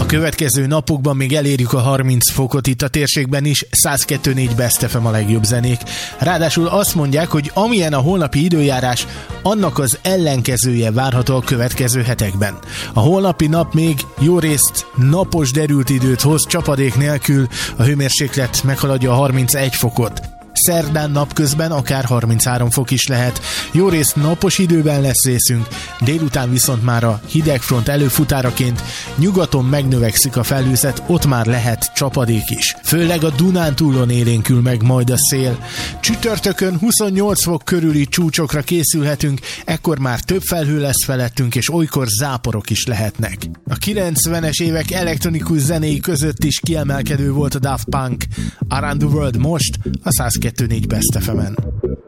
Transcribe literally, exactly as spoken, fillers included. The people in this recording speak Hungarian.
következő napokban még elérjük a harminc fokot itt a térségben is, száz kettő négy Best ef em a legjobb zenék. Ráadásul azt mondják, hogy amilyen a holnapi időjárás, annak az ellenkezője várható a következő hetekben. A holnapi nap még jó részt napos derült időt hoz, csapadék nélkül, a hőmérséklet meghaladja a harmincegy fokot. Szerdán napközben akár harminchárom fok is lehet. Jó részt napos időben lesz részünk, délután viszont már a hidegfront előfutáraként nyugaton megnövekszik a felhőzet, ott már lehet csapadék is. Főleg a Dunántúlon élénkül meg majd a szél. Csütörtökön huszonnyolc fok körüli csúcsokra készülhetünk, ekkor már több felhő lesz felettünk, és olykor záporok is lehetnek. A kilencvenes évek elektronikus zenéi között is kiemelkedő volt a Daft Punk. Around the World most a száz kettő négy Best ef emen.